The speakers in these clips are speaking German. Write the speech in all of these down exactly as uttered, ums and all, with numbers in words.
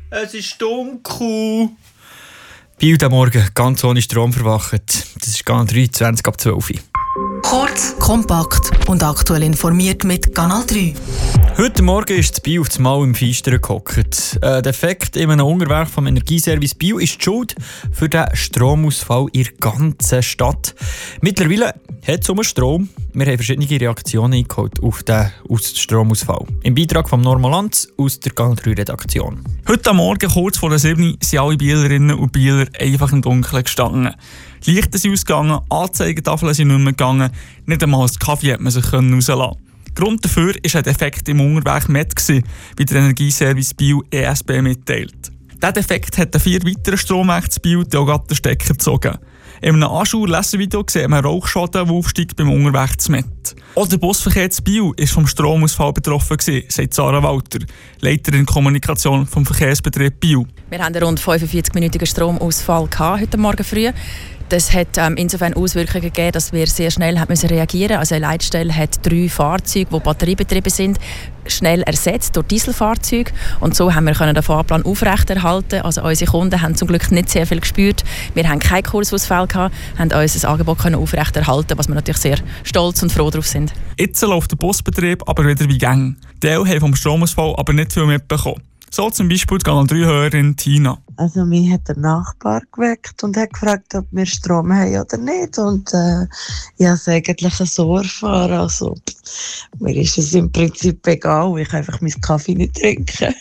Es ist dunkel. Biel am Morgen ganz ohne Strom verwacht. Das ist Kanal drei, zwanzig ab zwölf. Kurz, kompakt und aktuell informiert mit Kanal drei. Heute Morgen ist das Biel auf das Mal im Feistern gehockt. Ein Defekt in einem Unterwerk vom Energieservice Biel ist die Schuld für den Stromausfall in der ganzen Stadt. Mittlerweile hat es um Strom. Wir haben verschiedene Reaktionen eingeholt auf den Stromausfall. Im Beitrag von Norma Lanz aus der Kanal drei Redaktion. Heute Morgen, kurz vor der sieben, sind alle Bielerinnen und Bieler einfach im Dunkeln gestanden. Die Lichter sind ausgegangen, Anzeigetafeln sind nicht mehr gegangen, nicht einmal das Kaffee hat man sich rauslassen können. Grund dafür war ein Defekt im Unterwerk M E T, wie der Energieservice Biel E S B mitteilt. Dieser Defekt hat den vier weiteren Stromwerken zu Biel auch den Stecker gezogen. In einem Anschau-Lesevideo sieht man Rauchschaden, der aufsteigt beim Unterwerk M E T. Auch der Busverkehr zu Biel war vom Stromausfall betroffen, sagt Sarah Walter, Leiterin Kommunikation vom Verkehrsbetrieb Biel. Wir hatten einen rund fünfundvierzig-minütigen Stromausfall heute Morgen früh. Das hat ähm, insofern Auswirkungen gegeben, dass wir sehr schnell haben müssen reagieren mussten. Also eine Leitstelle hat drei Fahrzeuge, die batteriebetrieben sind, schnell ersetzt durch Dieselfahrzeuge. Und so haben wir können den Fahrplan aufrechterhalten. Also unsere Kunden haben zum Glück nicht sehr viel gespürt. Wir haben keinen Kursausfall gehabt, haben unser Angebot können aufrechterhalten, was wir natürlich sehr stolz und froh darauf sind. Jetzt läuft der Busbetrieb aber wieder wie gäng. Die Teile haben vom Stromausfall aber nicht viel mitbekommen. So zum Beispiel die Kanal drei Hörerin Tina. Also mich hat der Nachbar geweckt und hat gefragt, ob wir Strom haben oder nicht. Und äh, ich habe es eigentlich so erfahren. Also, mir ist es im Prinzip egal, ich kann einfach meinen Kaffee nicht trinken.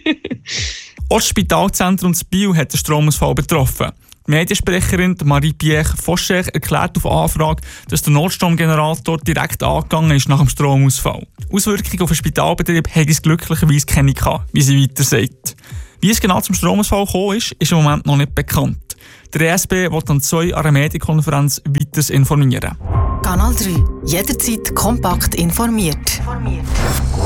Auch das Spitalzentrum in Biel hat den Stromausfall betroffen. Die Mediensprecherin Marie-Pierre Foscher erklärt auf Anfrage, dass der Notstromgenerator direkt angegangen ist nach dem Stromausfall. Auswirkungen auf den Spitalbetrieb hat es glücklicherweise keine gehabt, wie sie weiter sagt. Wie es genau zum Stromausfall gekommen ist, ist im Moment noch nicht bekannt. Der E S B wird an zwei an der Medienkonferenz weiter informieren. Kanal drei. Jederzeit kompakt informiert.